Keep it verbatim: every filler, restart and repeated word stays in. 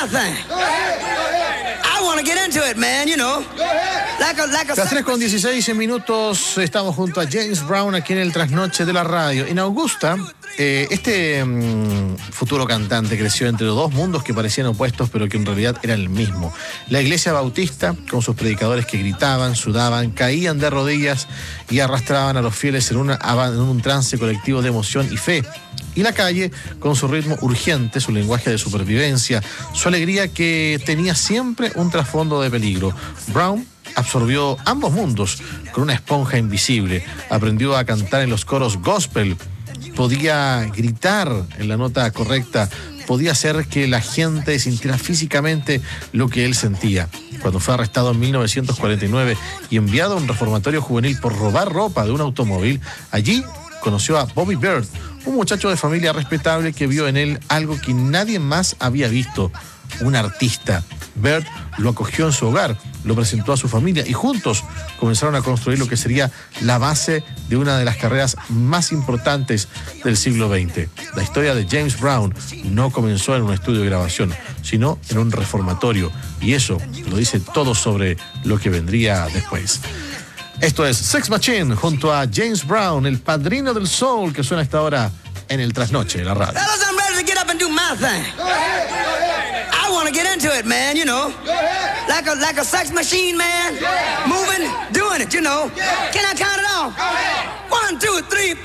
Las tres con dieciséis minutos, estamos junto a James Brown aquí en el Trasnoche de la Radio. En Augusta, eh, este mm, futuro cantante creció entre dos mundos que parecían opuestos, pero que en realidad eran el mismo. La iglesia bautista, con sus predicadores que gritaban, sudaban, caían de rodillas y arrastraban a los fieles en, una, en un trance colectivo de emoción y fe. Y la calle, con su ritmo urgente, su lenguaje de supervivencia, su alegría que tenía siempre un trasfondo de peligro. Brown absorbió ambos mundos con una esponja invisible. Aprendió a cantar en los coros gospel. Podía gritar en la nota correcta. Podía hacer que la gente sintiera físicamente lo que él sentía. Cuando fue arrestado en mil novecientos cuarenta y nueve y enviado a un reformatorio juvenil por robar ropa de un automóvil, allí conoció a Bobby Byrd, un muchacho de familia respetable que vio en él algo que nadie más había visto, un artista. Byrd lo acogió en su hogar, lo presentó a su familia y juntos comenzaron a construir lo que sería la base de una de las carreras más importantes del siglo veinte. La historia de James Brown no comenzó en un estudio de grabación, sino en un reformatorio, y eso lo dice todo sobre lo que vendría después. Esto es Sex Machine junto a James Brown, el padrino del soul, que suena a esta hora en el Trasnoche de la Radio. Fellas, I'm ready to get up and do my thing. Go ahead, go ahead. I want to get into it, man, you know. Go ahead. Like a, like a sex machine, man. Go ahead. Moving, doing it, you know. Yeah. Can I count it off? Go ahead. One, two, three, four.